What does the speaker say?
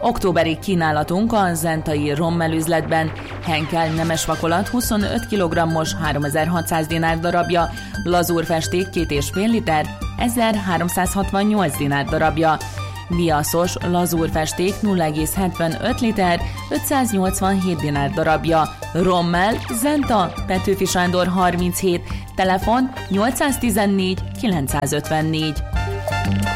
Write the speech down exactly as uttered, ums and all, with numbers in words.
Októberi kínálatunk a zentai rommel üzletben: Henkel nemes vakolat huszonöt kilogrammos háromezer-hatszáz dinár darabja, lazúrfesték két és fél liter ezerháromszázhatvannyolc dinár darabja, viaszos lazúrfesték nulla egész hetvenöt liter ötszáznyolcvanhét dinár darabja, rommel Zenta Petőfi Sándor harminchét, telefon nyolcszáztizennégy kilencszázötvennégy.